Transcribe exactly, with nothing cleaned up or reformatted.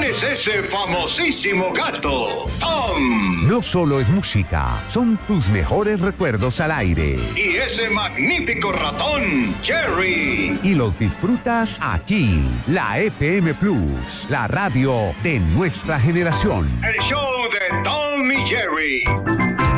es ese famosísimo gato? ¡Tom! No solo es música, son tus mejores recuerdos al aire. Y ese magnífico ratón, Jerry. Y los disfrutas aquí, la F M Plus, la radio de nuestra generación. El show de Tom y Jerry.